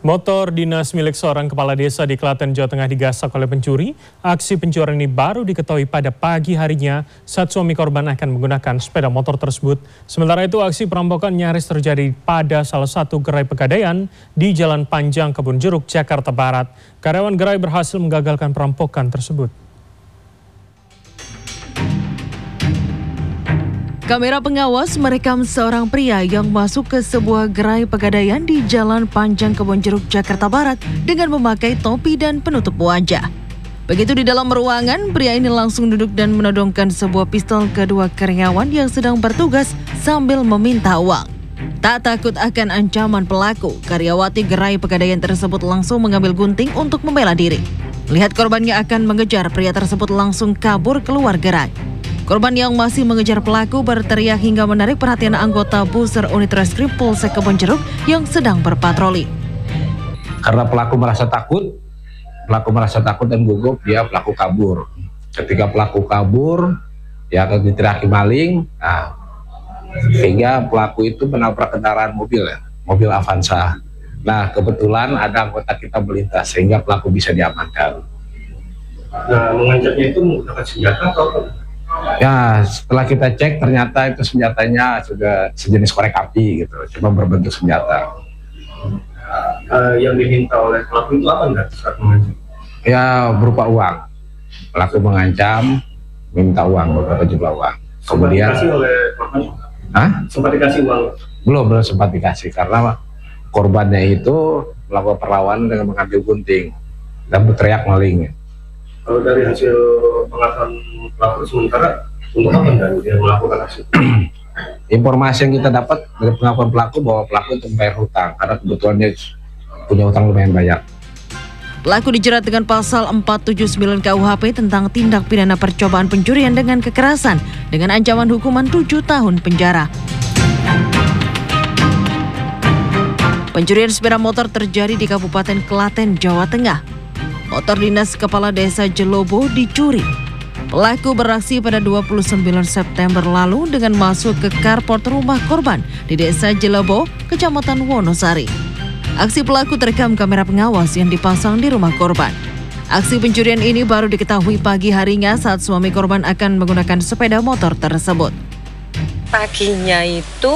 Motor dinas milik seorang kepala desa di Klaten, Jawa Tengah digasak oleh pencuri. Aksi pencurian ini baru diketahui pada pagi harinya saat suami korban akan menggunakan sepeda motor tersebut. Sementara itu aksi perampokan nyaris terjadi pada salah satu gerai pegadaian di Jalan Panjang Kebun Jeruk, Jakarta Barat. Karyawan gerai berhasil menggagalkan perampokan tersebut. Kamera pengawas merekam seorang pria yang masuk ke sebuah gerai pegadaian di Jalan Panjang Kebun Jeruk, Jakarta Barat dengan memakai topi dan penutup wajah. Begitu di dalam ruangan, pria ini langsung duduk dan menodongkan sebuah pistol ke dua karyawan yang sedang bertugas sambil meminta uang. Tak takut akan ancaman pelaku, karyawati gerai pegadaian tersebut langsung mengambil gunting untuk membela diri. Lihat korbannya akan mengejar, pria tersebut langsung kabur keluar gerai. Korban yang masih mengejar pelaku berteriak hingga menarik perhatian anggota Buser Unit Reskrim Polsek Kebun Jeruk yang sedang berpatroli. Karena pelaku merasa takut dan gugup, pelaku kabur. Ketika pelaku kabur, diteriaki maling, sehingga pelaku itu menabrak kendaraan mobil Avanza. Nah, kebetulan ada anggota kita melintas sehingga pelaku bisa diamankan. Nah, mengancamnya itu menggunakan senjata atau apa? Ya, setelah kita cek ternyata itu senjatanya sudah sejenis korek api gitu, cuma berbentuk senjata. Yang diminta oleh pelaku itu apa enggak saat mengancam? Ya, berupa uang. Pelaku mengancam meminta uang, beberapa jumlah uang. Kemudian sempat dikasih oleh korban? Sempat dikasih uang? Belum sempat dikasih karena korbannya itu melakukan perlawanan dengan mengambil gunting dan berteriak maling. Kalau dari hasil pengakuan pelaku sementara, untuk apa dan dia melakukan aksi? Informasi yang kita dapat dari pengakuan pelaku bahwa pelaku itu membayar hutang karena kebetulan dia punya hutang lumayan banyak. Pelaku dijerat dengan pasal 479 KUHP tentang tindak pidana percobaan pencurian dengan kekerasan dengan ancaman hukuman 7 tahun penjara. Pencurian sepeda motor terjadi di Kabupaten Klaten, Jawa Tengah. Motor dinas Kepala Desa Jelobo dicuri. Pelaku beraksi pada 29 September lalu dengan masuk ke carport rumah korban di Desa Jelobo, Kecamatan Wonosari. Aksi pelaku terekam kamera pengawas yang dipasang di rumah korban. Aksi pencurian ini baru diketahui pagi harinya saat suami korban akan menggunakan sepeda motor tersebut. Paginya itu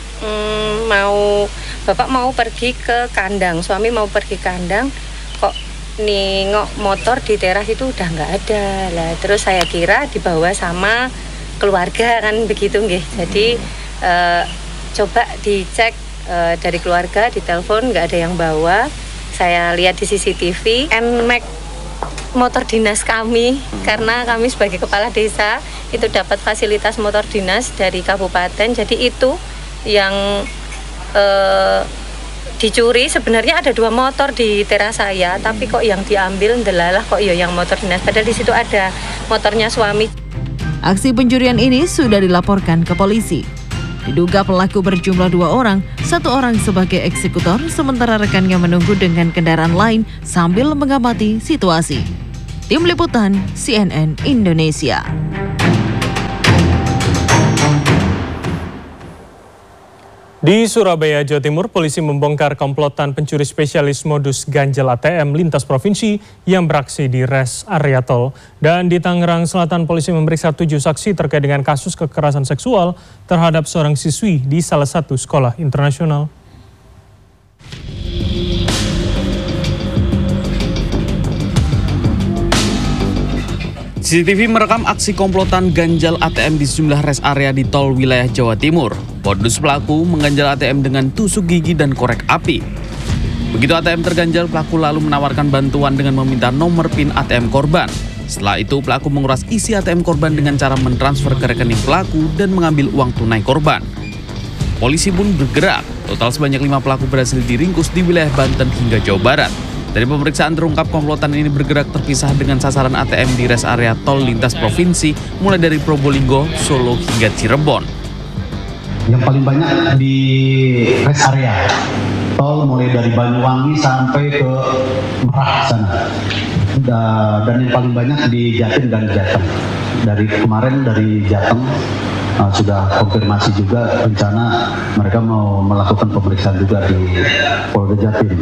Bapak mau pergi ke kandang, suami mau pergi kandang, kok nengok motor di teras itu udah nggak ada lah. Terus saya kira dibawa sama keluarga kan begitu nggih. Jadi coba dicek dari keluarga, ditelepon nggak ada yang bawa. Saya lihat di CCTV NMAX motor dinas kami, karena kami sebagai kepala desa itu dapat fasilitas motor dinas dari kabupaten. Jadi itu yang dicuri. Sebenarnya ada 2 motor di teras saya, tapi kok yang diambil ndelalah kok yang motor dinas, padahal di situ ada motornya suami. Aksi pencurian ini sudah dilaporkan ke polisi. Diduga pelaku berjumlah 2 orang, 1 orang sebagai eksekutor, sementara rekannya menunggu dengan kendaraan lain sambil mengamati situasi. Tim Liputan CNN Indonesia. Di Surabaya, Jawa Timur, polisi membongkar komplotan pencuri spesialis modus ganjal ATM lintas provinsi yang beraksi di res area tol. Dan di Tangerang Selatan, polisi memeriksa 7 saksi terkait dengan kasus kekerasan seksual terhadap seorang siswi di salah satu sekolah internasional. CCTV merekam aksi komplotan ganjal ATM di sejumlah res area di tol wilayah Jawa Timur. Modus pelaku mengganjal ATM dengan tusuk gigi dan korek api. Begitu ATM terganjal, pelaku lalu menawarkan bantuan dengan meminta nomor PIN ATM korban. Setelah itu, pelaku menguras isi ATM korban dengan cara mentransfer ke rekening pelaku dan mengambil uang tunai korban. Polisi pun bergerak. Total sebanyak 5 pelaku berhasil diringkus di wilayah Banten hingga Jawa Barat. Dari pemeriksaan terungkap komplotan ini bergerak terpisah dengan sasaran ATM di res area tol lintas provinsi mulai dari Probolinggo, Solo hingga Cirebon. Yang paling banyak di res area tol mulai dari Banyuwangi sampai ke Merak sana. Dan yang paling banyak di Jatim dan Jateng. Dari kemarin dari Jateng sudah konfirmasi juga rencana mereka mau melakukan pemeriksaan juga di Polda Jatim.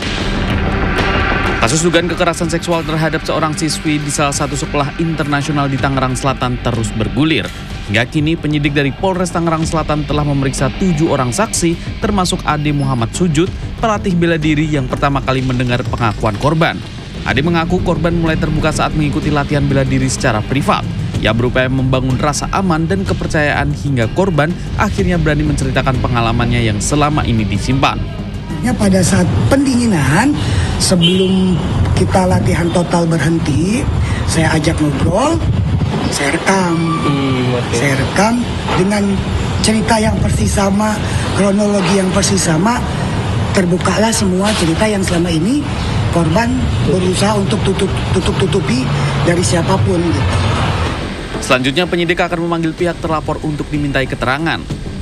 Kasus dugaan kekerasan seksual terhadap seorang siswi di salah satu sekolah internasional di Tangerang Selatan terus bergulir. Hingga kini penyidik dari Polres Tangerang Selatan telah memeriksa 7 orang saksi, termasuk Ade Muhammad Sujud, pelatih bela diri yang pertama kali mendengar pengakuan korban. Ade mengaku korban mulai terbuka saat mengikuti latihan bela diri secara privat. Ia berupaya membangun rasa aman dan kepercayaan hingga korban akhirnya berani menceritakan pengalamannya yang selama ini disimpan. Pada saat pendinginan, sebelum kita latihan total berhenti, saya ajak ngobrol, saya rekam. Saya rekam dengan cerita yang persis sama, kronologi yang persis sama. Terbukalah semua cerita yang selama ini korban berusaha untuk tutupi dari siapapun. Gitu. Selanjutnya penyidik akan memanggil pihak terlapor untuk dimintai keterangan.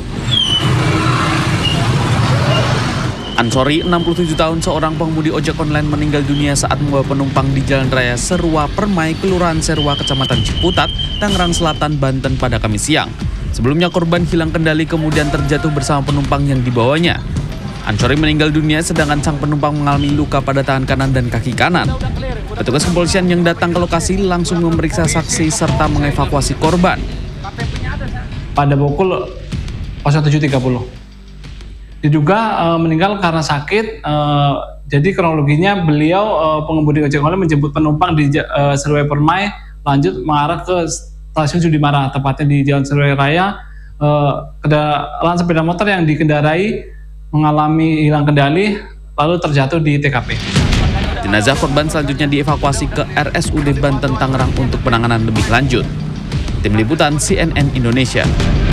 Ansori, 67 tahun, seorang pengemudi ojek online meninggal dunia saat membawa penumpang di Jalan Raya Serua Permai, Kelurahan Serua, Kecamatan Ciputat, Tangerang Selatan, Banten pada Kamis siang. Sebelumnya korban hilang kendali kemudian terjatuh bersama penumpang yang dibawanya. Ansori meninggal dunia sedangkan sang penumpang mengalami luka pada tangan kanan dan kaki kanan. Petugas kepolisian yang datang ke lokasi langsung memeriksa saksi serta mengevakuasi korban. Pada pukul 07.30. Diduga meninggal karena sakit, jadi kronologinya beliau pengemudi ojek online menjemput penumpang di Serua Permai, lanjut mengarah ke stasiun Sudimara, tepatnya di Jalan Serua Raya. Kendaraan sepeda motor yang dikendarai mengalami hilang kendali, lalu terjatuh di TKP. Jenazah korban selanjutnya dievakuasi ke RSUD Banten Tangerang untuk penanganan lebih lanjut. Tim Liputan CNN Indonesia.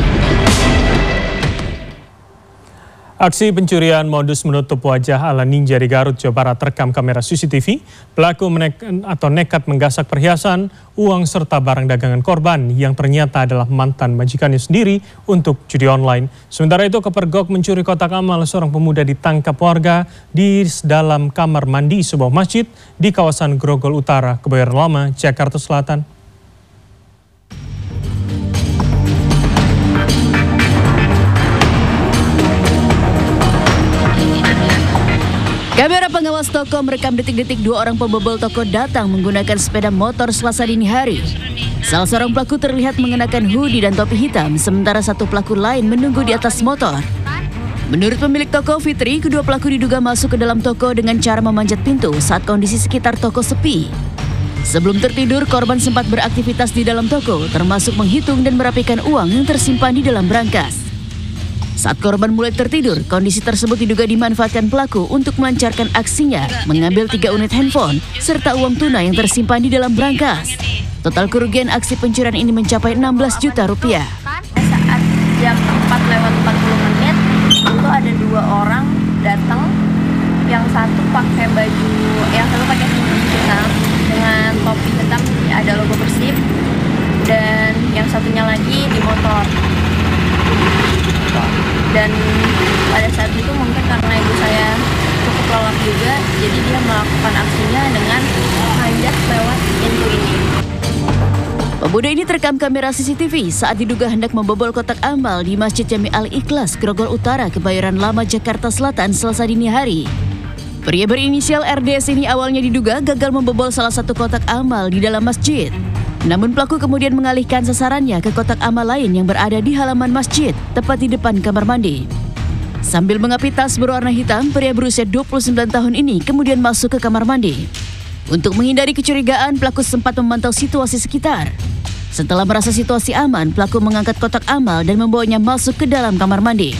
Aksi pencurian modus menutup wajah ala ninja di Garut, Jawa Barat terekam kamera CCTV. Pelaku nekat menggasak perhiasan, uang serta barang dagangan korban yang ternyata adalah mantan majikannya sendiri untuk judi online. Sementara itu kepergok mencuri kotak amal, seorang pemuda ditangkap warga di dalam kamar mandi sebuah masjid di kawasan Grogol Utara, Kebayoran Lama, Jakarta Selatan. Kamera pengawas toko merekam detik-detik 2 orang pembobol toko datang menggunakan sepeda motor Selasa dini hari. Salah seorang pelaku terlihat mengenakan hoodie dan topi hitam, sementara satu pelaku lain menunggu di atas motor. Menurut pemilik toko Fitri, kedua pelaku diduga masuk ke dalam toko dengan cara memanjat pintu saat kondisi sekitar toko sepi. Sebelum tertidur, korban sempat beraktivitas di dalam toko, termasuk menghitung dan merapikan uang yang tersimpan di dalam brankas. Saat korban mulai tertidur, kondisi tersebut diduga dimanfaatkan pelaku untuk melancarkan aksinya, mengambil 3 unit handphone, serta uang tunai yang tersimpan di dalam brankas. Total kerugian aksi pencurian ini mencapai 16 juta rupiah. Saat jam 4:40 itu ada 2 orang datang, yang satu pakai baju, yang satu pakai hoodie hitam dengan topi hitam ada logo Persib, dan yang satunya lagi di motor. Dan pada saat itu mungkin karena ibu saya cukup lelap juga, jadi dia melakukan aksinya dengan manjat lewat pintu ini. Pemuda ini terekam kamera CCTV saat diduga hendak membobol kotak amal di Masjid Jami Al-Ikhlas, Grogol Utara, Kebayoran Lama, Jakarta Selatan, Selasa dini hari. Pria berinisial RDS ini awalnya diduga gagal membobol salah satu kotak amal di dalam masjid. Namun pelaku kemudian mengalihkan sasarannya ke kotak amal lain yang berada di halaman masjid, tepat di depan kamar mandi. Sambil mengapi tas berwarna hitam, pria berusia 29 tahun ini kemudian masuk ke kamar mandi. Untuk menghindari kecurigaan, pelaku sempat memantau situasi sekitar. Setelah merasa situasi aman, pelaku mengangkat kotak amal dan membawanya masuk ke dalam kamar mandi.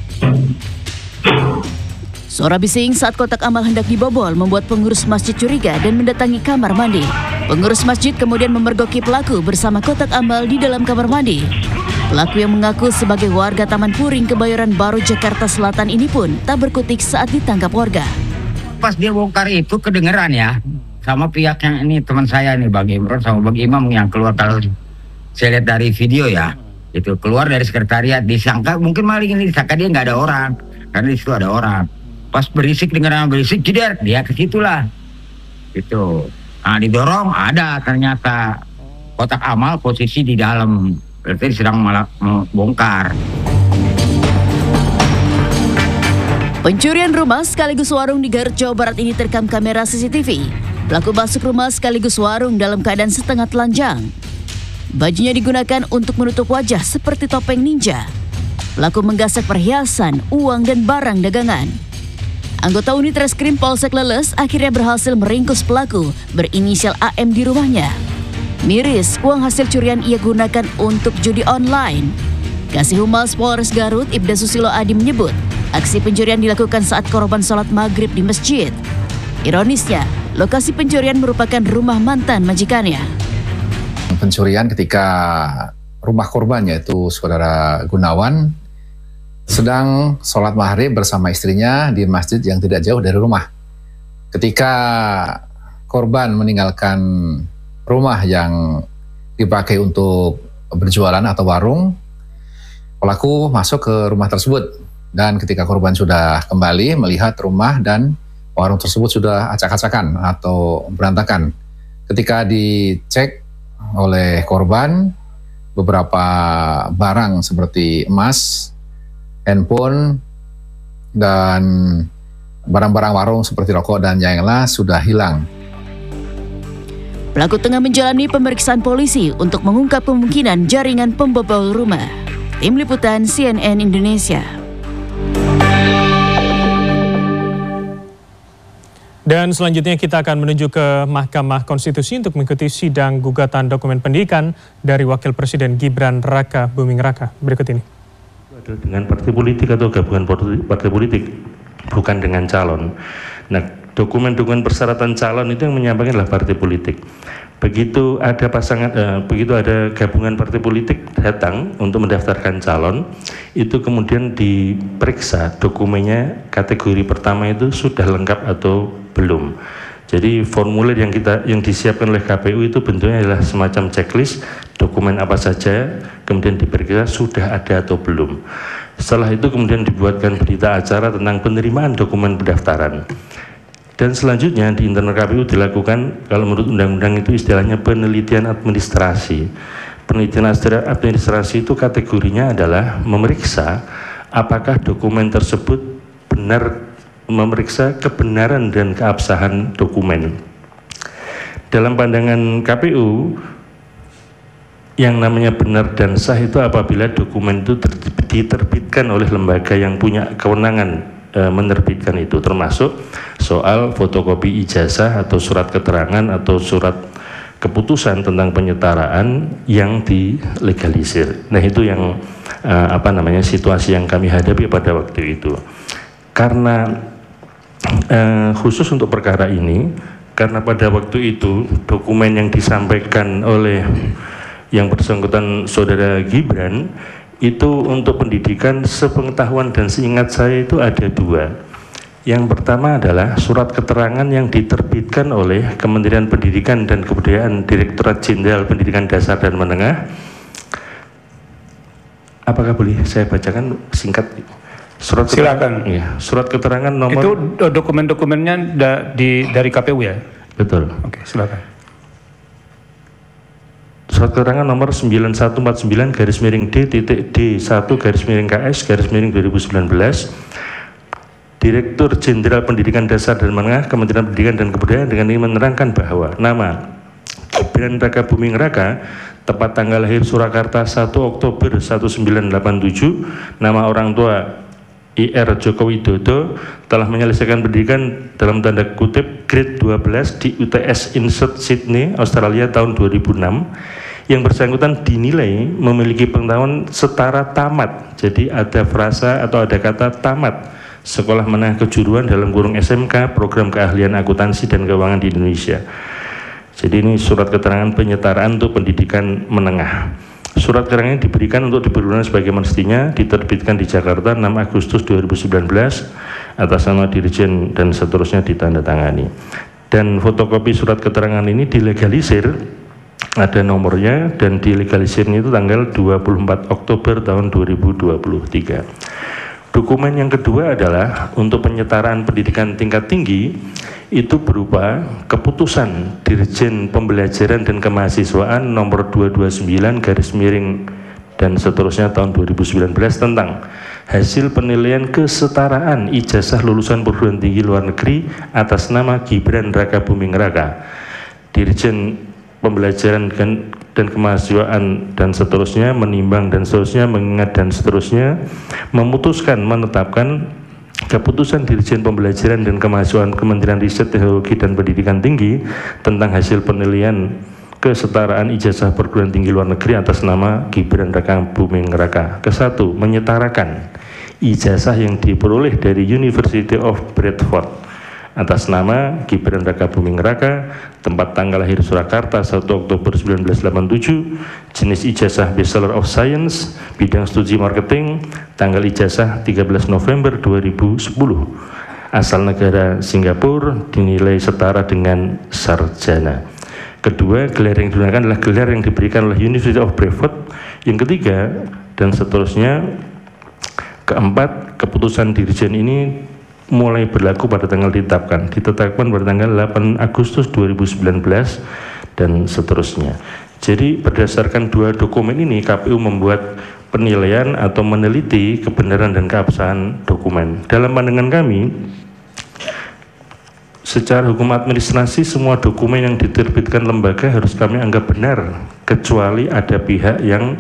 Suara bising saat kotak amal hendak dibobol membuat pengurus masjid curiga dan mendatangi kamar mandi. Pengurus masjid kemudian memergoki pelaku bersama kotak amal di dalam kamar mandi. Pelaku yang mengaku sebagai warga Taman Puring, Kebayoran Baru, Jakarta Selatan ini pun tak berkutik saat ditangkap warga. Pas dia bongkar itu kedengeran ya, sama pihak yang ini teman saya nih, Bang Imron sama Bang Imam yang keluar, kalau saya lihat dari video ya, itu keluar dari sekretariat, disangka mungkin maling ini, disangka dia nggak ada orang, karena di situ ada orang. Pas berisik, dengar berisik, jeder, dia ke situlah, gitu. Nah didorong, ada ternyata kotak amal posisi di dalam berarti sedang malah membongkar. Pencurian rumah sekaligus warung di Garut, Jawa Barat ini terekam kamera CCTV. Pelaku masuk rumah sekaligus warung dalam keadaan setengah telanjang. Bajunya digunakan untuk menutup wajah seperti topeng ninja. Pelaku menggasak perhiasan, uang, dan barang dagangan. Anggota unit reskrim Polsek Leles akhirnya berhasil meringkus pelaku berinisial AM di rumahnya. Miris, uang hasil curian ia gunakan untuk judi online. Kasih Humas Polres Garut, Ibda Susilo Adi menyebut, aksi pencurian dilakukan saat korban sholat maghrib di masjid. Ironisnya, lokasi pencurian merupakan rumah mantan majikannya. Pencurian ketika rumah korban yaitu saudara Gunawan sedang sholat maghrib bersama istrinya di masjid yang tidak jauh dari rumah. Ketika korban meninggalkan rumah yang dipakai untuk berjualan atau warung, pelaku masuk ke rumah tersebut. Dan ketika korban sudah kembali melihat rumah dan warung tersebut sudah acak-acakan atau berantakan. Ketika dicek oleh korban, beberapa barang seperti emas, handphone, dan barang-barang warung seperti rokok dan yang lain sudah hilang. Pelaku tengah menjalani pemeriksaan polisi untuk mengungkap kemungkinan jaringan pembobol rumah. Tim Liputan CNN Indonesia. Dan selanjutnya kita akan menuju ke Mahkamah Konstitusi untuk mengikuti sidang gugatan dokumen pendidikan dari Wakil Presiden Gibran Raka Buming Raka. Berikut ini. Dengan partai politik atau gabungan partai politik, bukan dengan calon. Nah, dokumen-dokumen persyaratan calon itu yang menyampaikan adalah partai politik. Begitu ada begitu ada gabungan partai politik datang untuk mendaftarkan calon, itu kemudian diperiksa dokumennya, kategori pertama itu sudah lengkap atau belum. Jadi formulir yang disiapkan oleh KPU itu bentuknya adalah semacam checklist, dokumen apa saja, kemudian diperiksa sudah ada atau belum. Setelah itu kemudian dibuatkan berita acara tentang penerimaan dokumen pendaftaran. Dan selanjutnya di internal KPU dilakukan, kalau menurut undang-undang itu istilahnya penelitian administrasi. Penelitian administrasi itu kategorinya adalah memeriksa apakah dokumen tersebut benar, memeriksa kebenaran dan keabsahan dokumen. Dalam pandangan KPU, yang namanya benar dan sah itu apabila dokumen itu diterbitkan oleh lembaga yang punya kewenangan menerbitkan itu, termasuk soal fotokopi ijazah atau surat keterangan atau surat keputusan tentang penyetaraan yang dilegalisir. Nah, itu yang situasi yang kami hadapi pada waktu itu. Karena khusus untuk perkara ini, karena pada waktu itu dokumen yang disampaikan oleh yang bersangkutan saudara Gibran itu untuk pendidikan, sepengetahuan dan seingat saya itu ada dua. Yang pertama adalah surat keterangan yang diterbitkan oleh Kementerian Pendidikan dan Kebudayaan, Direktorat Jenderal Pendidikan Dasar dan Menengah. Apakah boleh saya bacakan singkat? Silakan. Ya, surat keterangan nomor. Itu dokumen-dokumennya dari KPU ya? Betul. Oke, silakan. Surat keterangan nomor 9149-D.D1-KS-2019 Direktur Jenderal Pendidikan Dasar dan Menengah Kementerian Pendidikan dan Kebudayaan dengan ini menerangkan bahwa nama Gibran Raka Buming Raka, tepat tanggal lahir Surakarta 1 Oktober 1987, nama orang tua IR Joko Widodo, telah menyelesaikan pendidikan dalam tanda kutip grade 12 di UTS Insert Sydney, Australia tahun 2006. Yang bersangkutan dinilai memiliki pengetahuan setara tamat. Jadi ada frasa atau ada kata tamat sekolah menengah kejuruan dalam kurung SMK program keahlian akuntansi dan keuangan di Indonesia. Jadi ini surat keterangan penyetaraan untuk pendidikan menengah. Surat keterangan diberikan untuk dipergunakan sebagai mestinya, diterbitkan di Jakarta 6 Agustus 2019 atas nama Dirjen dan seterusnya ditandatangani. Dan fotokopi surat keterangan ini dilegalisir, ada nomornya, dan dilegalisirnya itu tanggal 24 Oktober tahun 2023. Dokumen yang kedua adalah untuk penyetaraan pendidikan tingkat tinggi, itu berupa keputusan Dirjen Pembelajaran dan Kemahasiswaan nomor 229/PB dan seterusnya tahun 2019 tentang hasil penilaian kesetaraan ijazah lulusan perguruan tinggi luar negeri atas nama Gibran Raka Buming Raka. Dirjen Pembelajaran dan Kemahasiswaan dan seterusnya menimbang dan seterusnya, mengingat dan seterusnya, memutuskan menetapkan keputusan Dirjen Pembelajaran dan Kemahasiswaan Kementerian Riset Teknologi dan Pendidikan Tinggi tentang hasil penilaian kesetaraan ijazah perguruan tinggi luar negeri atas nama Gibran Raka Buming Raka. Kesatu, menyetarakan ijazah yang diperoleh dari University of Bradford atas nama Gibran Raka Buming Raka, tempat tanggal lahir Surakarta 1 Oktober 1987, jenis ijazah Bachelor of Science, bidang studi marketing, tanggal ijazah 13 November 2010, asal negara Singapura, dinilai setara dengan sarjana. Kedua, gelar yang digunakan adalah gelar yang diberikan oleh University of Bradford. Yang ketiga, dan seterusnya. Keempat, keputusan Dirjen ini mulai berlaku pada tanggal ditetapkan pada tanggal 8 Agustus 2019 dan seterusnya. Jadi berdasarkan dua dokumen ini, KPU membuat penilaian atau meneliti kebenaran dan keabsahan dokumen. Dalam pandangan kami, secara hukum administrasi semua dokumen yang diterbitkan lembaga harus kami anggap benar, kecuali ada pihak yang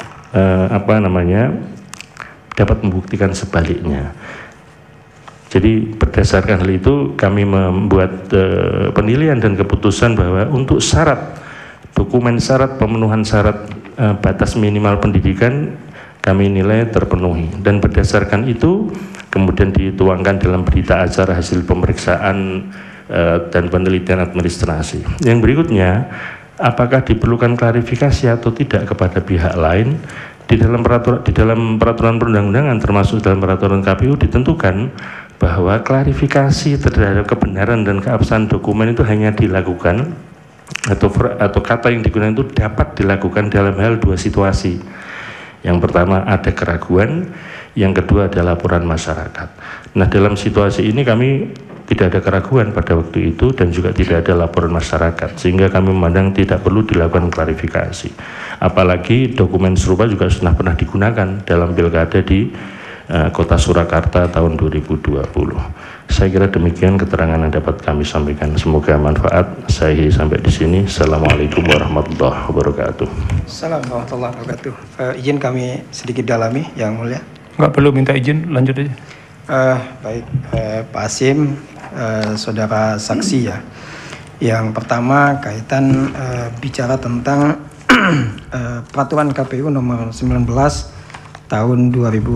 dapat membuktikan sebaliknya. Jadi berdasarkan hal itu kami membuat penilaian dan keputusan bahwa untuk dokumen syarat pemenuhan syarat batas minimal pendidikan kami nilai terpenuhi, dan berdasarkan itu kemudian dituangkan dalam berita acara hasil pemeriksaan dan penelitian administrasi. Yang berikutnya, apakah diperlukan klarifikasi atau tidak kepada pihak lain? Di dalam peraturan perundang-undangan termasuk dalam peraturan KPU ditentukan bahwa klarifikasi terhadap kebenaran dan keabsahan dokumen itu hanya dilakukan atau kata yang digunakan itu dapat dilakukan dalam hal dua situasi. Yang pertama ada keraguan, yang kedua ada laporan masyarakat. Nah, dalam situasi ini kami tidak ada keraguan pada waktu itu dan juga tidak ada laporan masyarakat, sehingga kami memandang tidak perlu dilakukan klarifikasi. Apalagi dokumen serupa juga sudah pernah digunakan dalam pilkada di Kota Surakarta tahun 2020. Saya kira demikian keterangan yang dapat kami sampaikan. Semoga manfaat. Saya sampai di sini. Assalamualaikum warahmatullahi wabarakatuh. Assalamualaikum warahmatullahi wabarakatuh. Izin kami sedikit dalami, Yang Mulia. Nggak perlu minta izin, lanjut aja. Baik, Pak Hasim, saudara saksi ya. Yang pertama kaitan bicara tentang peraturan KPU nomor 19 tahun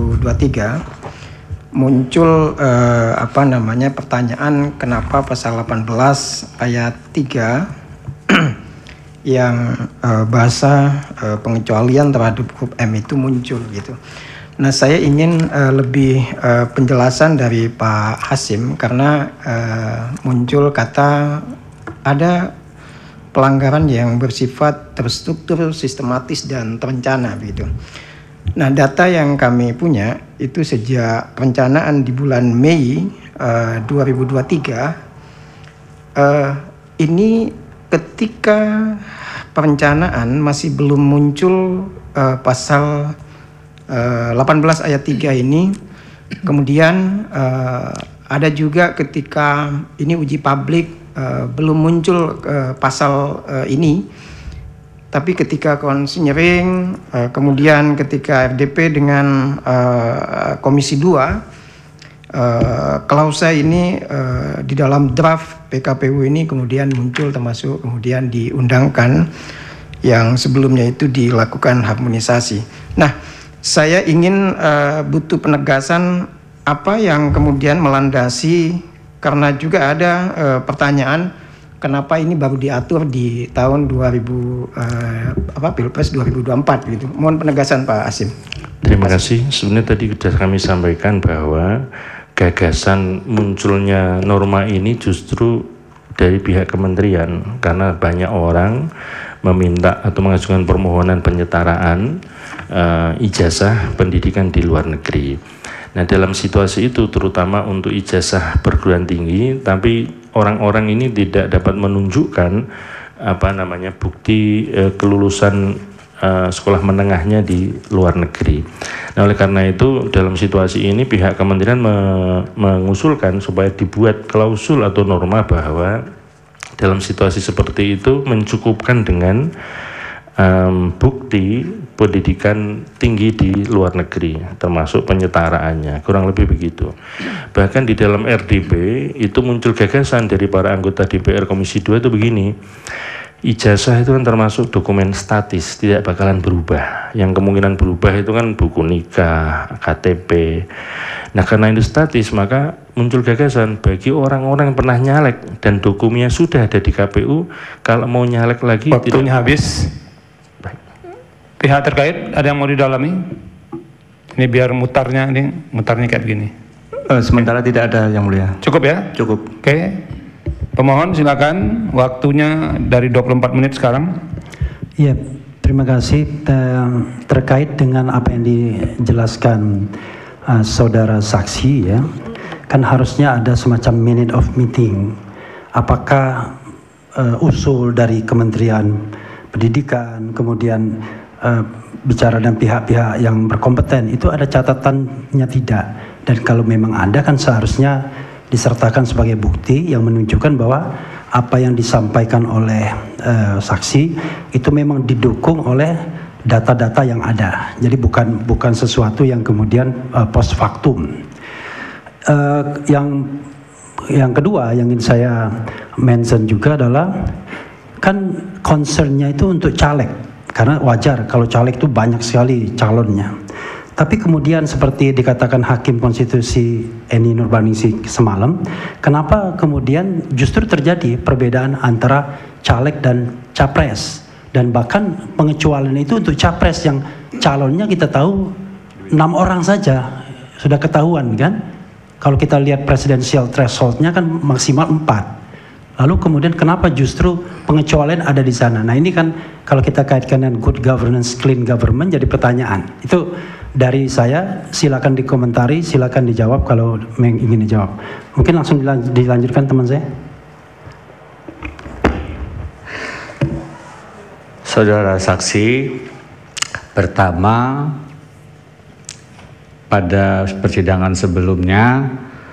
2023 muncul pertanyaan kenapa pasal 18 ayat 3 yang bahasa pengecualian terhadap huruf M itu muncul gitu. Nah, saya ingin lebih penjelasan dari Pak Hasim karena muncul kata ada pelanggaran yang bersifat terstruktur, sistematis dan terencana begitu. Nah, data yang kami punya itu sejak perencanaan di bulan Mei 2023 ini ketika perencanaan masih belum muncul pasal 18 ayat 3 ini, kemudian ada juga ketika ini uji publik belum muncul pasal ini, tapi ketika konsinyering, kemudian ketika RDP dengan Komisi 2, klausa ini di dalam draft PKPU ini kemudian muncul, termasuk kemudian diundangkan yang sebelumnya itu dilakukan harmonisasi. Nah, saya ingin butuh penegasan apa yang kemudian melandasi, karena juga ada pertanyaan kenapa ini baru diatur di tahun Pilpres 2024 gitu. Mohon penegasan Pak Hasim. Terima kasih. Sebenarnya tadi sudah kami sampaikan bahwa gagasan munculnya norma ini justru dari pihak kementerian, karena banyak orang meminta atau mengajukan permohonan penyetaraan ijazah pendidikan di luar negeri. Nah, dalam situasi itu terutama untuk ijazah perguruan tinggi, tapi orang-orang ini tidak dapat menunjukkan bukti kelulusan sekolah menengahnya di luar negeri. Nah, oleh karena itu dalam situasi ini pihak kementerian mengusulkan supaya dibuat klausul atau norma bahwa dalam situasi seperti itu mencukupkan dengan bukti pendidikan tinggi di luar negeri, termasuk penyetaraannya, kurang lebih begitu. Bahkan di dalam RDP itu muncul gagasan dari para anggota DPR Komisi 2 itu begini, ijazah itu kan termasuk dokumen statis, tidak bakalan berubah. Yang kemungkinan berubah itu kan buku nikah, KTP. Nah, karena itu statis, maka muncul gagasan bagi orang-orang yang pernah nyalek dan dokumennya sudah ada di KPU, kalau mau nyalek lagi waktunya habis. Pihak terkait ada yang mau didalami? Ini biar mutarnya kayak begini. Sementara tidak ada, Yang Mulia. Cukup ya? Cukup. Oke. Pemohon silakan, waktunya dari 24 menit sekarang. Iya, terima kasih. Terkait dengan apa yang dijelaskan saudara saksi ya, kan harusnya ada semacam minute of meeting. Apakah usul dari Kementerian Pendidikan, kemudian bicara dengan pihak-pihak yang berkompeten, itu ada catatannya tidak? Dan kalau memang ada, kan seharusnya disertakan sebagai bukti yang menunjukkan bahwa apa yang disampaikan oleh saksi itu memang didukung oleh data-data yang ada. Jadi bukan sesuatu yang kemudian post factum. Yang kedua yang ingin saya mention juga adalah kan concernnya itu untuk caleg, karena wajar kalau caleg itu banyak sekali calonnya. Tapi kemudian seperti dikatakan Hakim Konstitusi Eni Nurbaningsih semalam, kenapa kemudian justru terjadi perbedaan antara caleg dan capres, dan bahkan pengecualian itu untuk capres yang calonnya kita tahu 6 orang saja sudah ketahuan kan. Kalau kita lihat presidensial thresholdnya kan maksimal 4. Lalu kemudian kenapa justru pengecualian ada di sana? Nah ini kan kalau kita kaitkan dengan good governance, clean government, jadi pertanyaan. Itu dari saya, silakan dikomentari, silakan dijawab kalau ingin dijawab. Mungkin langsung dilanjutkan teman saya. Saudara saksi, pertama pada persidangan sebelumnya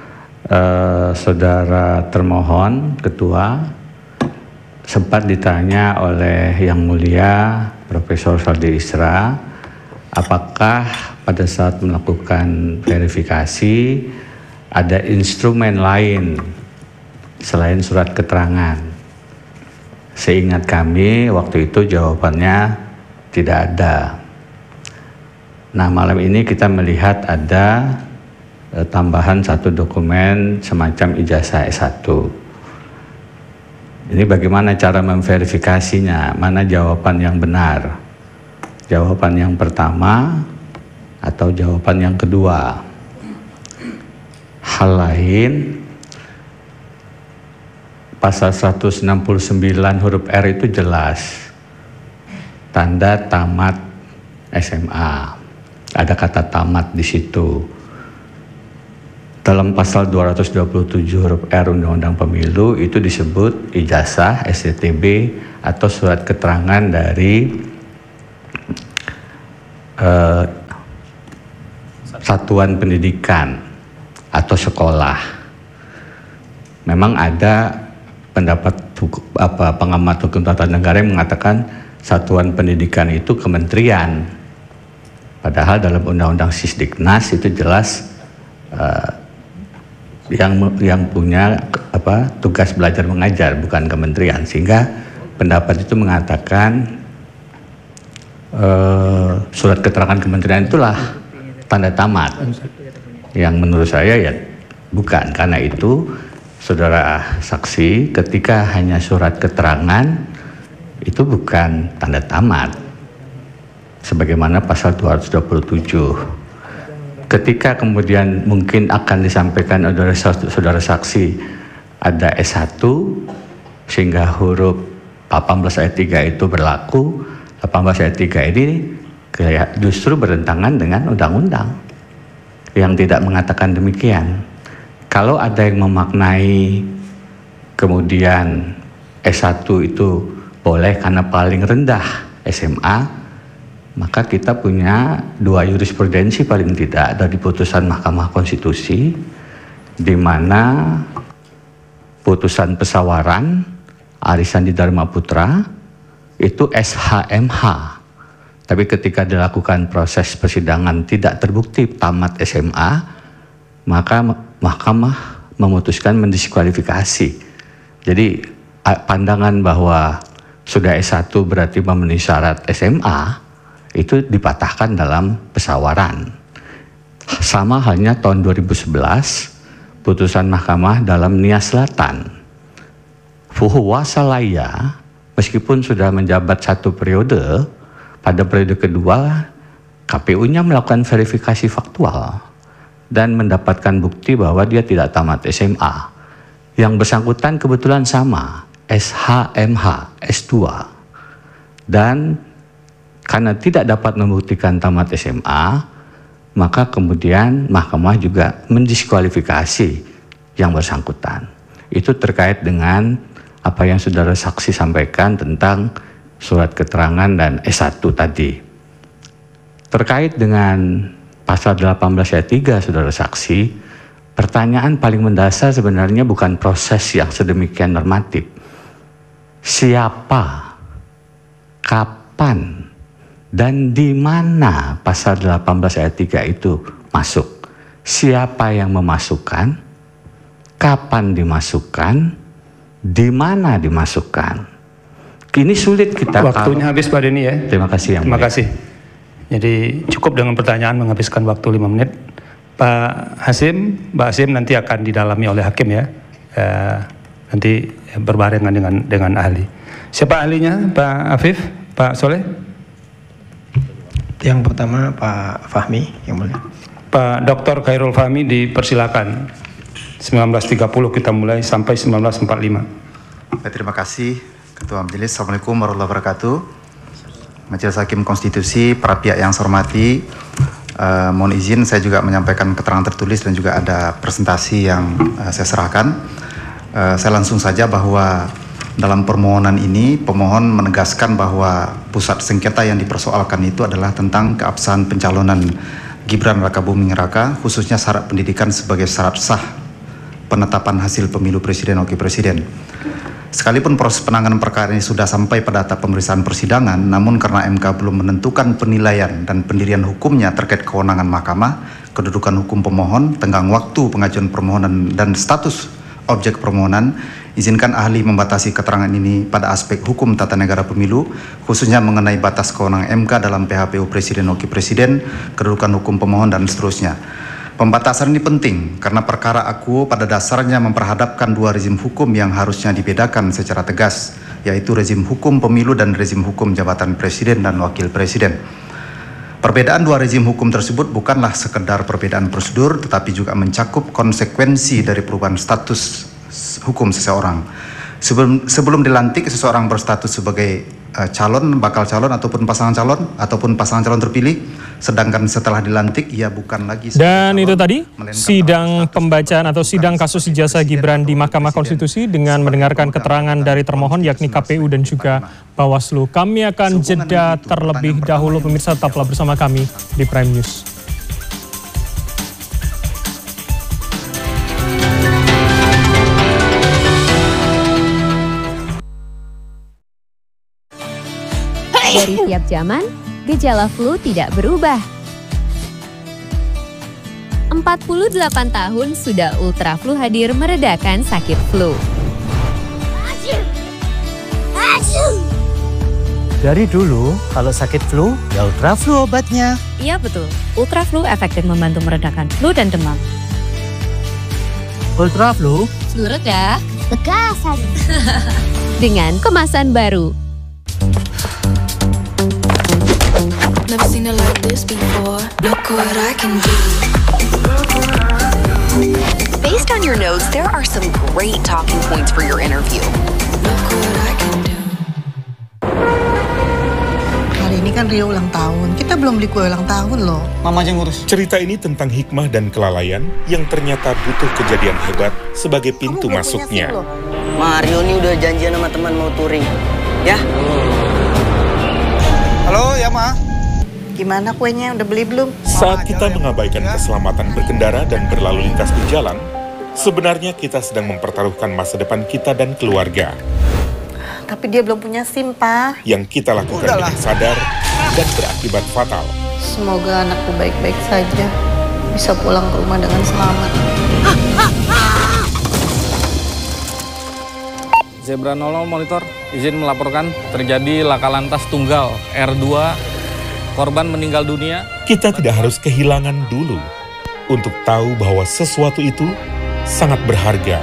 saudara termohon ketua sempat ditanya oleh Yang Mulia Profesor Saldi Isra, apakah pada saat melakukan verifikasi ada instrumen lain selain surat keterangan. Seingat kami waktu itu jawabannya tidak ada. Nah, malam ini kita melihat ada tambahan satu dokumen semacam ijazah S1. Ini bagaimana cara memverifikasinya, mana jawaban yang benar? Jawaban yang pertama atau jawaban yang kedua? Hal lain, pasal 169 huruf R itu jelas, tanda tamat SMA. Ada kata tamat di situ. Dalam pasal 227 huruf R Undang-Undang Pemilu itu disebut ijazah, STTB atau surat keterangan dari satuan pendidikan atau sekolah. Memang ada pendapat pengamat hukum tata negara yang mengatakan satuan pendidikan itu kementerian. Padahal dalam Undang-Undang Sisdiknas itu jelas yang punya tugas belajar mengajar, bukan kementerian, sehingga pendapat itu mengatakan surat keterangan kementerian itulah tanda tamat, yang menurut saya ya bukan. Karena itu saudara saksi, ketika hanya surat keterangan itu bukan tanda tamat sebagaimana pasal 227. Ketika kemudian mungkin akan disampaikan oleh saudara saksi ada S1 sehingga huruf 18 ayat 3 itu berlaku, 18 ayat 3 ini justru bertentangan dengan undang-undang yang tidak mengatakan demikian. Kalau ada yang memaknai kemudian S1 itu boleh karena paling rendah SMA, maka kita punya 2 jurisprudensi paling tidak dari putusan Mahkamah Konstitusi, di mana putusan Pesawaran Aris Sandi Dharma Putra itu SHMH, tapi ketika dilakukan proses persidangan tidak terbukti tamat SMA, maka Mahkamah memutuskan mendiskualifikasi. Jadi pandangan bahwa sudah S1 berarti memenuhi syarat SMA itu dipatahkan dalam Pesawaran. Sama halnya tahun 2011 putusan Mahkamah dalam Nia Selatan. Fuhu Wasalaya meskipun sudah menjabat 1 periode, pada periode kedua KPU-nya melakukan verifikasi faktual dan mendapatkan bukti bahwa dia tidak tamat SMA. Yang bersangkutan kebetulan sama, SHMH, S2. Dan karena tidak dapat membuktikan tamat SMA, maka kemudian Mahkamah juga mendiskualifikasi yang bersangkutan. Itu terkait dengan apa yang saudara saksi sampaikan tentang surat keterangan dan S1 tadi. Terkait dengan pasal 18 ayat 3 saudara saksi, pertanyaan paling mendasar sebenarnya bukan proses yang sedemikian normatif. Siapa, kapan, dan di mana pasal 18 ayat 3 itu masuk? Siapa yang memasukkan? Kapan dimasukkan? Di mana dimasukkan? Ini sulit kita. Waktunya habis Pak Denny ya. Terima kasih yang Terima kasih. Jadi cukup dengan pertanyaan menghabiskan waktu 5 menit. Pak Hasim, Mbak Hasim nanti akan didalami oleh hakim ya. Nanti berbarengan dengan ahli. Siapa ahlinya? Pak Afif, Pak Soleh? Yang pertama Pak Fahmi, yang mulia. Pak Dr. Khairul Fahmi dipersilakan. 19.30 kita mulai sampai 19.45. Terima kasih Ketua Majelis. Assalamualaikum warahmatullahi wabarakatuh. Majelis Hakim Konstitusi, para pihak yang saya hormati, mohon izin saya juga menyampaikan keterangan tertulis dan juga ada presentasi yang saya serahkan. Saya langsung saja bahwa dalam permohonan ini pemohon menegaskan bahwa pusat sengketa yang dipersoalkan itu adalah tentang keabsahan pencalonan Gibran Rakabuming Raka, khususnya syarat pendidikan sebagai syarat sah penetapan hasil pemilu presiden wakil presiden. Sekalipun proses penanganan perkara ini sudah sampai pada tahap pemeriksaan persidangan, namun karena MK belum menentukan penilaian dan pendirian hukumnya terkait kewenangan mahkamah, kedudukan hukum pemohon, tenggang waktu pengajuan permohonan dan status objek permohonan, izinkan ahli membatasi keterangan ini pada aspek hukum tata negara pemilu, khususnya mengenai batas kewenangan MK dalam PHPU presiden wakil presiden, kedudukan hukum pemohon dan seterusnya. Pembatasan ini penting karena perkara akuo pada dasarnya memperhadapkan 2 rezim hukum yang harusnya dibedakan secara tegas, yaitu rezim hukum pemilu dan rezim hukum jabatan presiden dan wakil presiden. Perbedaan 2 rezim hukum tersebut bukanlah sekedar perbedaan prosedur, tetapi juga mencakup konsekuensi dari perubahan status hukum seseorang. Sebelum dilantik, seseorang berstatus sebagai calon, bakal calon, ataupun pasangan calon terpilih, sedangkan setelah dilantik ia bukan lagi. Dan itu tadi sidang pembacaan atau sidang kasus ijazah Gibran di Mahkamah Konstitusi dengan mendengarkan keterangan dari termohon yakni KPU dan juga Bawaslu. Kami akan jeda terlebih dahulu, pemirsa, tetaplah bersama kami di Prime News. Dari tiap zaman, gejala flu tidak berubah. 48 tahun sudah Ultra Flu hadir meredakan sakit flu. Dari dulu, kalau sakit flu, ya Ultra Flu obatnya. Iya betul, Ultra Flu efektif membantu meredakan flu dan demam. Ultra Flu? Flu reda, tegasan. Dengan kemasan baru. Never seen it like this before. Look what I can do. Based on your notes, there are some great talking points for your interview. Look what I can do. Hari ini kan Rio ulang tahun. Kita belum beli kue ulang tahun loh. Mama aja ngurus. Cerita ini tentang hikmah dan kelalaian yang ternyata butuh kejadian hebat sebagai pintu masuknya. Mario nih udah janjian sama teman mau touring. Ya? Halo, ya Ma. Gimana kuenya, udah beli belum? Saat kita mengabaikan keselamatan berkendara dan berlalu lintas di jalan, sebenarnya kita sedang mempertaruhkan masa depan kita dan keluarga. Tapi dia belum punya SIM, Pak. Yang kita lakukan dengan sadar dan berakibat fatal. Semoga anakku baik-baik saja, bisa pulang ke rumah dengan selamat. Zebra 00 monitor, izin melaporkan terjadi laka lantas tunggal R2, korban meninggal dunia. Kita tidak harus kehilangan dulu untuk tahu bahwa sesuatu itu sangat berharga.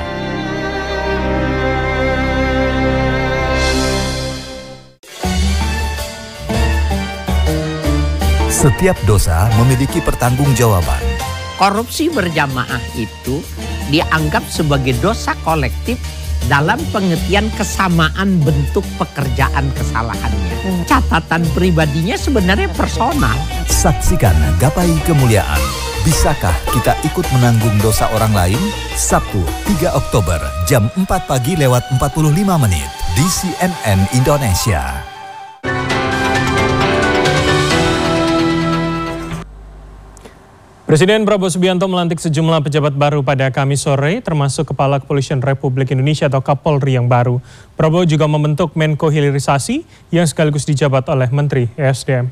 Setiap dosa memiliki pertanggungjawaban. Korupsi berjamaah itu dianggap sebagai dosa kolektif dalam pengertian kesamaan bentuk pekerjaan kesalahannya. Catatan pribadinya sebenarnya personal. Saksikan Gapai Kemuliaan. Bisakah kita ikut menanggung dosa orang lain? Sabtu 3 Oktober jam 4 pagi lewat 45 menit di CNN Indonesia. Presiden Prabowo Subianto melantik sejumlah pejabat baru pada Kamis sore, termasuk Kepala Kepolisian Republik Indonesia atau Kapolri yang baru. Prabowo juga membentuk Menko Hilirisasi yang sekaligus dijabat oleh Menteri ESDM.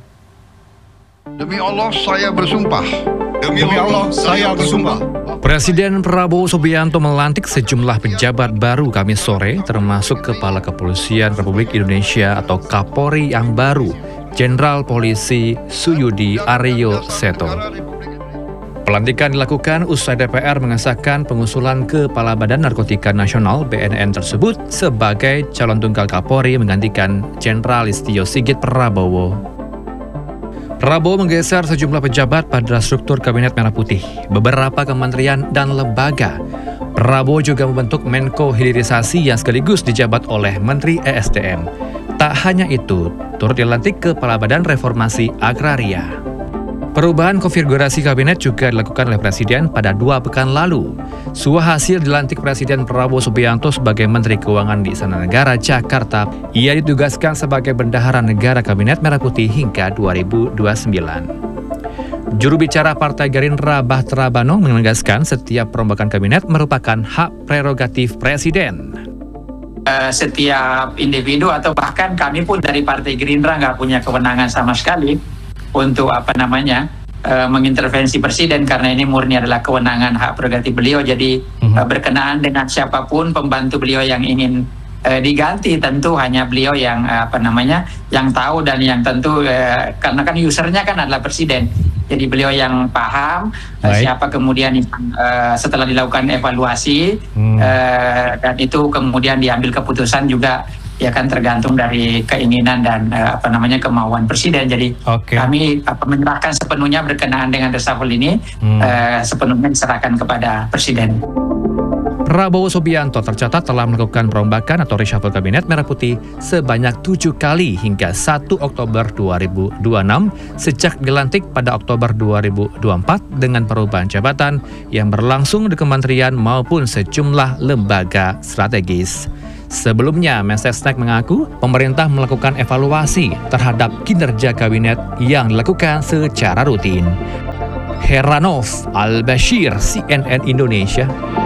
Demi Allah saya bersumpah. Demi Allah saya bersumpah. Presiden Prabowo Subianto melantik sejumlah pejabat baru Kamis sore, termasuk Kepala Kepolisian Republik Indonesia atau Kapolri yang baru, Jenderal Polisi Suyudi Aryo Seto. Pelantikan dilakukan usai DPR mengesahkan pengusulan Kepala Badan Narkotika Nasional (BNN) tersebut sebagai calon tunggal Kapolri menggantikan Jenderal Listio Sigit Prabowo. Prabowo menggeser sejumlah pejabat pada struktur Kabinet Merah Putih, beberapa kementerian dan lembaga. Prabowo juga membentuk Menko Hilirisasi yang sekaligus dijabat oleh Menteri ESDM. Tak hanya itu, turut dilantik Kepala Badan Reformasi Agraria. Perubahan konfigurasi kabinet juga dilakukan oleh Presiden pada 2 pekan lalu. Hasil dilantik Presiden Prabowo Subianto sebagai Menteri Keuangan di Istana Negara, Jakarta. Ia ditugaskan sebagai Bendahara Negara Kabinet Merah Putih hingga 2029. Juru bicara Partai Gerindra Bahtera Banong menegaskan setiap perombakan kabinet merupakan hak prerogatif Presiden. Setiap individu atau bahkan kami pun dari Partai Gerindra nggak punya kewenangan sama sekali untuk mengintervensi presiden, karena ini murni adalah kewenangan hak prerogatif beliau. Jadi berkenaan dengan siapapun pembantu beliau yang ingin diganti, tentu hanya beliau yang yang tahu dan yang tentu karena kan usernya kan adalah presiden. Jadi beliau yang paham siapa kemudian setelah dilakukan evaluasi dan itu kemudian diambil keputusan juga ya kan tergantung dari keinginan dan kemauan presiden. Jadi kami menyerahkan sepenuhnya berkenaan dengan reshuffle ini sepenuhnya diserahkan kepada presiden. Prabowo Subianto tercatat telah melakukan perombakan atau reshuffle Kabinet Merah Putih sebanyak 7 kali hingga 1 Oktober 2026 sejak dilantik pada Oktober 2024 dengan perubahan jabatan yang berlangsung di kementerian maupun sejumlah lembaga strategis. Sebelumnya, Mensesnek mengaku pemerintah melakukan evaluasi terhadap kinerja kabinet yang dilakukan secara rutin. Heranov Al-Bashir, CNN Indonesia.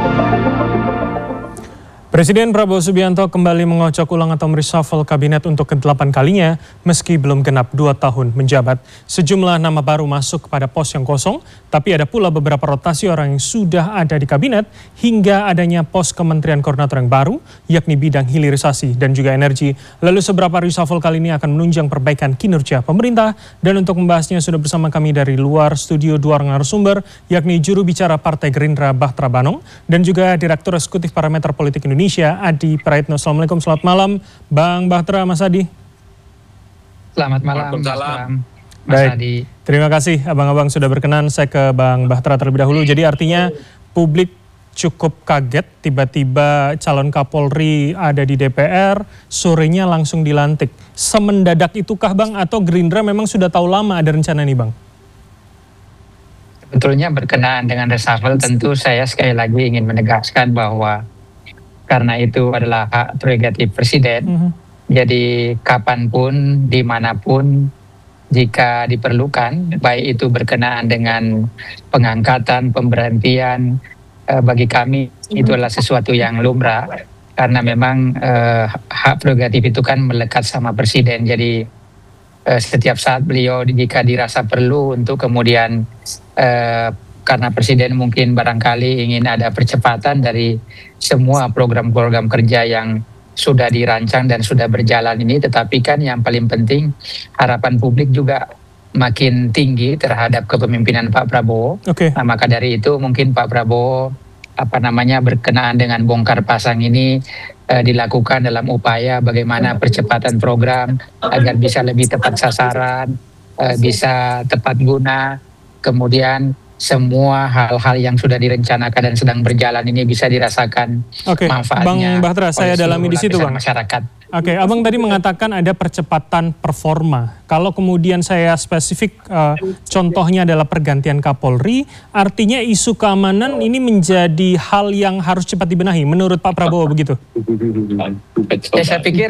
Presiden Prabowo Subianto kembali mengocok ulang atau mereshuffle kabinet untuk ke-8 kalinya meski belum genap 2 tahun menjabat. Sejumlah nama baru masuk pada pos yang kosong, tapi ada pula beberapa rotasi orang yang sudah ada di kabinet hingga adanya pos kementerian koordinator yang baru, yakni bidang hilirisasi dan juga energi. Lalu seberapa reshuffle kali ini akan menunjang perbaikan kinerja pemerintah? Dan untuk membahasnya sudah bersama kami dari luar studio 2 orang narasumber, yakni juru bicara Partai Gerindra Bahtera Banong dan juga Direktur Eksekutif Parameter Politik Indonesia Adi Praitno. Assalamualaikum, selamat malam Bang Bahtera, Mas Adi. Selamat malam, Mas Adi. Terima kasih abang-abang sudah berkenan. Saya ke Bang Bahtera terlebih dahulu. Jadi artinya publik cukup kaget tiba-tiba calon Kapolri ada di DPR, sorenya langsung dilantik. Semendadak itukah Bang atau Gerindra memang sudah tahu lama ada rencana ini Bang? Sebetulnya berkenaan dengan reshuffle tentu saya sekali lagi ingin menegaskan bahwa karena itu adalah hak prerogatif presiden. Jadi kapanpun, dimanapun jika diperlukan, baik itu berkenaan dengan pengangkatan, pemberhentian, bagi kami itu adalah sesuatu yang lumrah, karena memang hak prerogatif itu kan melekat sama presiden. Jadi setiap saat beliau jika dirasa perlu untuk kemudian karena presiden mungkin barangkali ingin ada percepatan dari semua program-program kerja yang sudah dirancang dan sudah berjalan ini, tetapi kan yang paling penting harapan publik juga makin tinggi terhadap kepemimpinan Pak Prabowo. Nah, maka dari itu mungkin Pak Prabowo berkenaan dengan bongkar pasang ini dilakukan dalam upaya bagaimana percepatan program agar bisa lebih tepat sasaran, bisa tepat guna, kemudian semua hal-hal yang sudah direncanakan dan sedang berjalan ini bisa dirasakan manfaatnya. Bang Bahtera, saya dalami di situ, Bang. Masyarakat. Abang tadi mengatakan ada percepatan performa. Kalau kemudian saya spesifik, contohnya adalah pergantian Kapolri, artinya isu keamanan ini menjadi hal yang harus cepat dibenahi, menurut Pak Prabowo begitu? Saya pikir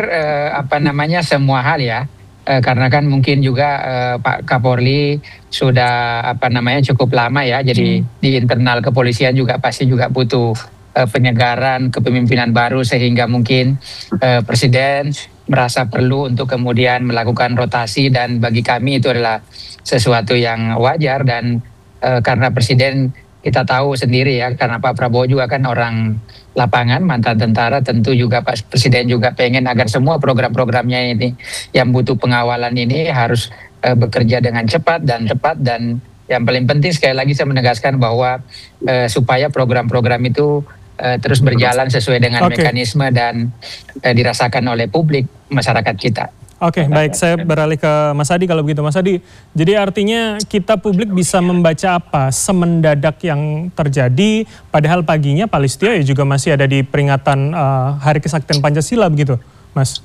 semua hal ya. Karena kan mungkin juga Pak Kapolri sudah cukup lama ya, jadi di internal kepolisian juga pasti juga butuh penyegaran kepemimpinan baru, sehingga mungkin presiden merasa perlu untuk kemudian melakukan rotasi, dan bagi kami itu adalah sesuatu yang wajar. Dan karena presiden kita tahu sendiri ya, karena Pak Prabowo juga kan orang lapangan, mantan tentara, tentu juga Pak Presiden juga pengen agar semua program-programnya ini yang butuh pengawalan ini harus bekerja dengan cepat dan tepat. Dan yang paling penting sekali lagi saya menegaskan bahwa supaya program-program itu terus berjalan sesuai dengan mekanisme dan dirasakan oleh publik masyarakat kita. Baik, saya beralih ke Mas Adi kalau begitu. Mas Adi, jadi artinya kita publik bisa membaca apa semendadak yang terjadi, padahal paginya Pak Listio ya juga masih ada di peringatan Hari Kesaktian Pancasila begitu, Mas?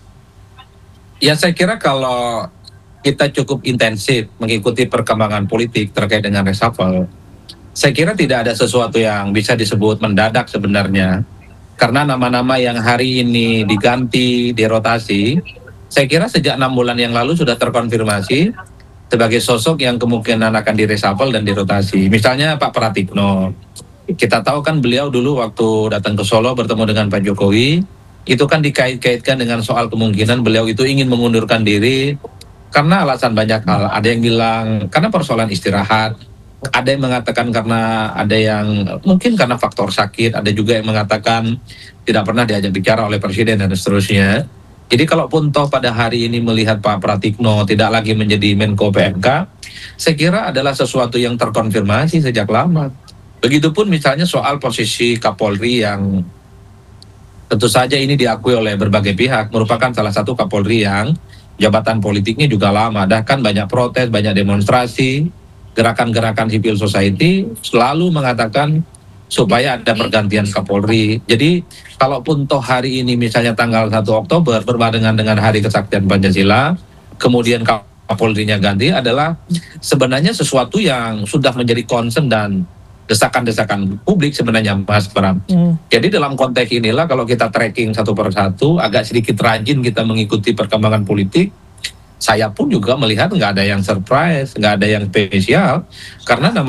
Ya, saya kira kalau kita cukup intensif mengikuti perkembangan politik terkait dengan reshuffle, saya kira tidak ada sesuatu yang bisa disebut mendadak sebenarnya, karena nama-nama yang hari ini diganti, dirotasi, saya kira sejak 6 bulan yang lalu sudah terkonfirmasi sebagai sosok yang kemungkinan akan direshuffle dan dirotasi. Misalnya Pak Pratikno, kita tahu kan beliau dulu waktu datang ke Solo bertemu dengan Pak Jokowi, itu kan dikait-kaitkan dengan soal kemungkinan beliau itu ingin mengundurkan diri karena alasan banyak hal. Ada yang bilang karena persoalan istirahat, ada yang mengatakan karena ada yang mungkin karena faktor sakit, ada juga yang mengatakan tidak pernah diajak bicara oleh presiden dan seterusnya. Jadi kalaupun toh pada hari ini melihat Pak Pratikno tidak lagi menjadi Menko PMK, saya kira adalah sesuatu yang terkonfirmasi sejak lama. Begitupun misalnya soal posisi Kapolri yang tentu saja ini diakui oleh berbagai pihak, merupakan salah satu Kapolri yang jabatan politiknya juga lama. Bahkan banyak protes, banyak demonstrasi, gerakan-gerakan civil society selalu mengatakan supaya ada pergantian Kapolri. Jadi kalaupun toh hari ini misalnya tanggal 1 Oktober berbarengan dengan Hari Kesaktian Pancasila, kemudian Kapolrinya ganti, adalah sebenarnya sesuatu yang sudah menjadi concern dan desakan-desakan publik sebenarnya, Mas Bram. Jadi dalam konteks inilah kalau kita tracking satu persatu, agak sedikit rajin kita mengikuti perkembangan politik, saya pun juga melihat nggak ada yang surprise, nggak ada yang spesial, karena